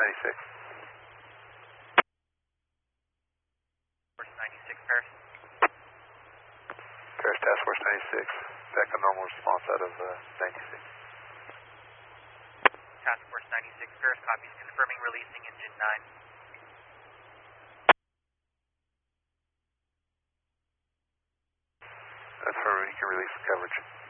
96. Force 96, Paris. Paris Task Force 96. Back on normal response out of 96. Task Force 96, Paris, copies. Confirming releasing engine 9. That's where you can release the coverage.